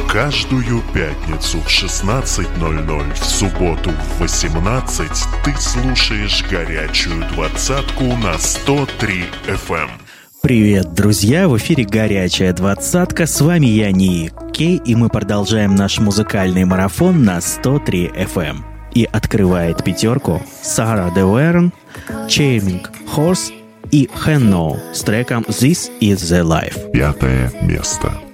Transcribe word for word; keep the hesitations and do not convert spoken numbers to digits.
Каждую пятницу в шестнадцать ноль ноль, в субботу в восемнадцать ты слушаешь «Горячую двадцатку» на сто три эф эм. Привет, друзья! В эфире «Горячая двадцатка». С вами я, Ник Кей, и мы продолжаем наш музыкальный марафон на сто три эф эм. И открывает пятерку Сара де Верн, Charming Horse и Henno с треком This is the Life. Пятое место.